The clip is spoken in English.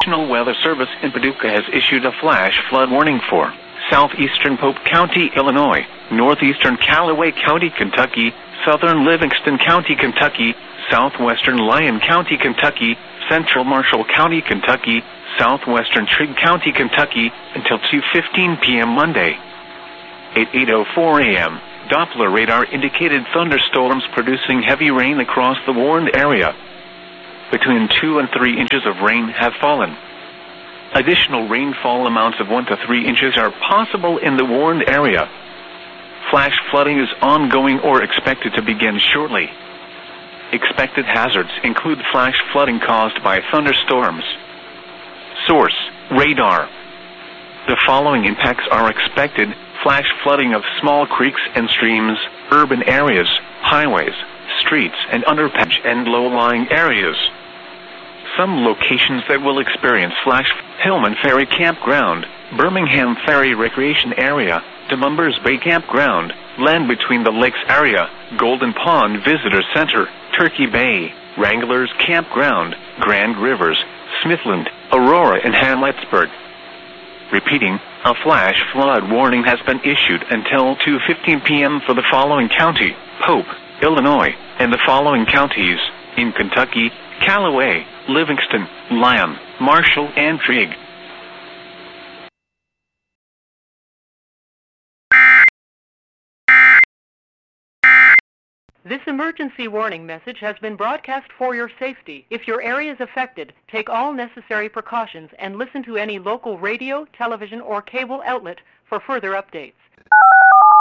National Weather Service in Paducah has issued a flash flood warning for southeastern Pope County, Illinois, northeastern Callaway County, Kentucky, southern Livingston County, Kentucky, southwestern Lyon County, Kentucky, central Marshall County, Kentucky, southwestern Trigg County, Kentucky, until 2:15 p.m. Monday. At 8:04 a.m., Doppler radar indicated thunderstorms producing heavy rain across the warned area. Between 2 and 3 inches of rain have fallen. Additional rainfall amounts of 1 to 3 inches are possible in the warned area. Flash flooding is ongoing or expected to begin shortly. Expected hazards include flash flooding caused by thunderstorms. Source: radar. The following impacts are expected: flash flooding of small creeks and streams, urban areas, highways, streets and underpass and low-lying areas. Some locations that will experience flash: Hillman Ferry Campground, Birmingham Ferry Recreation Area, DeMumbers Bay Campground, Land Between the Lakes Area, Golden Pond Visitor Center, Turkey Bay, Wranglers Campground, Grand Rivers, Smithland, Aurora and Hamletsburg. Repeating, a flash flood warning has been issued until 2:15 p.m. for the following county: Pope, Illinois, and the following counties in Kentucky: Callaway, Livingston, Lyon, Marshall, and Trigg. This emergency warning message has been broadcast for your safety. If your area is affected, take all necessary precautions and listen to any local radio, television, or cable outlet for further updates.